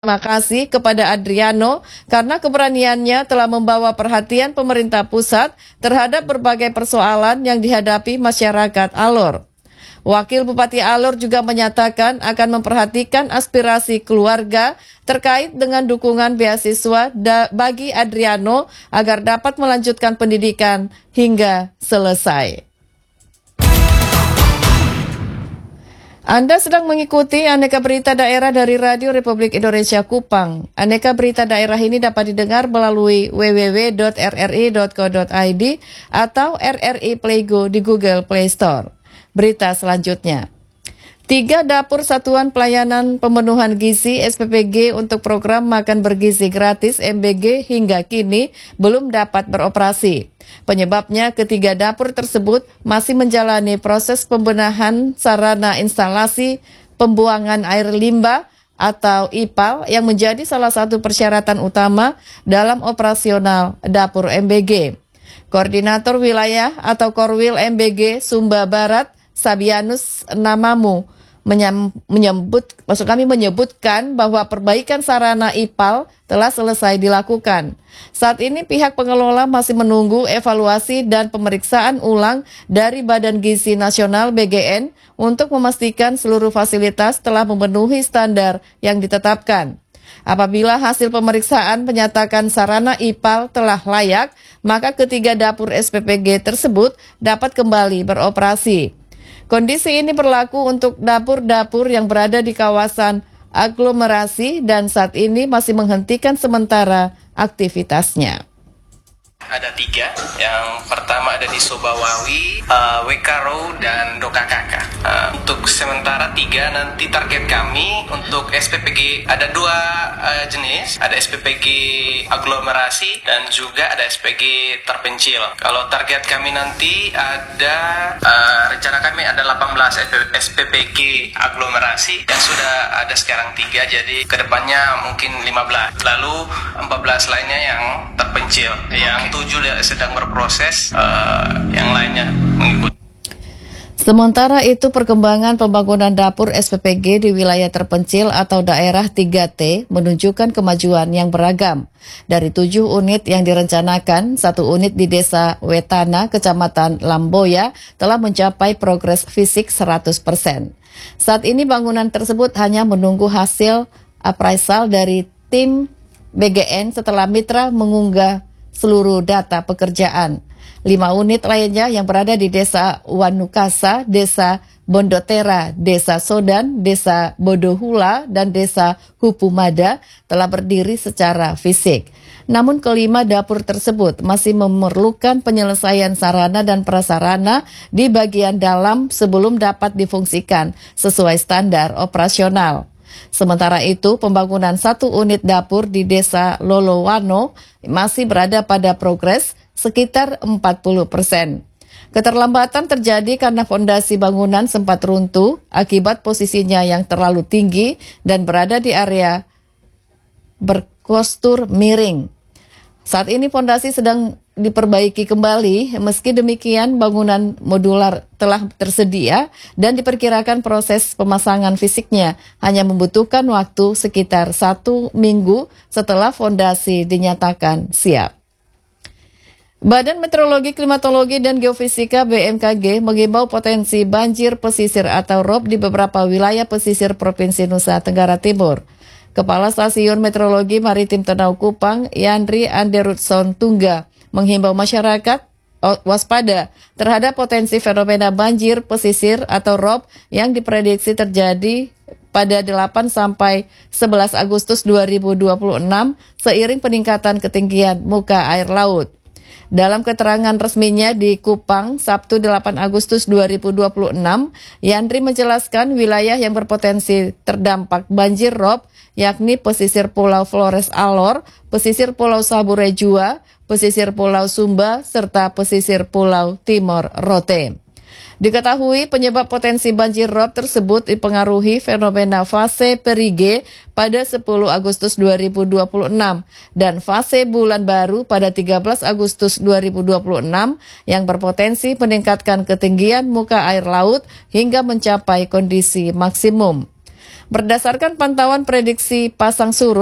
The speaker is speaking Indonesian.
Terima kasih kepada Adriano karena keberaniannya telah membawa perhatian pemerintah pusat terhadap berbagai persoalan yang dihadapi masyarakat Alor. Wakil Bupati Alor juga menyatakan akan memperhatikan aspirasi keluarga terkait dengan dukungan beasiswa bagi Adriano agar dapat melanjutkan pendidikan hingga selesai. Anda sedang mengikuti Aneka Berita Daerah dari Radio Republik Indonesia Kupang. Aneka Berita Daerah ini dapat didengar melalui www.rri.co.id atau RRI Playgo di Google Play Store. Berita selanjutnya. 3 dapur Satuan Pelayanan Pemenuhan Gizi SPPG untuk program Makan Bergizi Gratis MBG hingga kini belum dapat beroperasi. Penyebabnya ketiga dapur tersebut masih menjalani proses pembenahan sarana instalasi pembuangan air limbah atau IPAL yang menjadi salah satu persyaratan utama dalam operasional dapur MBG. Koordinator Wilayah atau Korwil MBG Sumba Barat, Sabianus Namamu, menyebutkan bahwa perbaikan sarana IPAL telah selesai dilakukan. Saat ini pihak pengelola masih menunggu evaluasi dan pemeriksaan ulang dari Badan Gizi Nasional BGN untuk memastikan seluruh fasilitas telah memenuhi standar yang ditetapkan. Apabila hasil pemeriksaan menyatakan sarana IPAL telah layak, maka ketiga dapur SPPG tersebut dapat kembali beroperasi. Kondisi ini berlaku untuk dapur-dapur yang berada di kawasan aglomerasi dan saat ini masih menghentikan sementara aktivitasnya. Ada 3, yang pertama ada di Sobawawi, Wekaro, dan Dokakaka. Untuk sementara 3, nanti target kami untuk SPPG ada 2 jenis, ada SPPG aglomerasi dan juga ada SPG terpencil. Kalau target kami nanti ada, rencana kami ada 18 SPPG aglomerasi yang sudah ada sekarang 3, jadi kedepannya mungkin 15. Lalu 14 lainnya yang terpencil, yang 7 sedang berproses, yang lainnya mengikuti. Sementara itu perkembangan pembangunan dapur SPPG di wilayah terpencil atau daerah 3T menunjukkan kemajuan yang beragam. Dari 7 unit yang direncanakan, 1 unit di Desa Wetana, Kecamatan Lamboya telah mencapai progres fisik 100%. Saat ini bangunan tersebut hanya menunggu hasil appraisal dari tim BGN setelah mitra mengunggah seluruh data pekerjaan. 5 unit lainnya yang berada di Desa Wanukasa, Desa Bondotera, Desa Sodan, Desa Bodohula, dan Desa Hupumada telah berdiri secara fisik. Namun kelima dapur tersebut masih memerlukan penyelesaian sarana dan prasarana di bagian dalam sebelum dapat difungsikan sesuai standar operasional. Sementara itu, pembangunan 1 unit dapur di Desa Lolowano masih berada pada progres sekitar 40%. Keterlambatan terjadi karena fondasi bangunan sempat runtuh akibat posisinya yang terlalu tinggi dan berada di area berpostur miring. Saat ini fondasi sedang diperbaiki kembali, meski demikian bangunan modular telah tersedia dan diperkirakan proses pemasangan fisiknya hanya membutuhkan waktu sekitar 1 minggu setelah fondasi dinyatakan siap. Badan Meteorologi, Klimatologi, dan Geofisika BMKG mengimbau potensi banjir pesisir atau ROB di beberapa wilayah pesisir Provinsi Nusa Tenggara Timur. Kepala Stasiun Meteorologi Maritim Tenau Kupang, Yandri Anderutson Tungga, menghimbau masyarakat waspada terhadap potensi fenomena banjir pesisir atau ROB yang diprediksi terjadi pada 8 sampai 11 Agustus 2026 seiring peningkatan ketinggian muka air laut. Dalam keterangan resminya di Kupang, Sabtu 8 Agustus 2026, Yandri menjelaskan wilayah yang berpotensi terdampak banjir rob, yakni pesisir Pulau Flores Alor, pesisir Pulau Sabure Jua, pesisir Pulau Sumba, serta pesisir Pulau Timor Rote. Diketahui penyebab potensi banjir rob tersebut dipengaruhi fenomena fase perige pada 10 Agustus 2026 dan fase bulan baru pada 13 Agustus 2026 yang berpotensi meningkatkan ketinggian muka air laut hingga mencapai kondisi maksimum. Berdasarkan pantauan prediksi pasang surut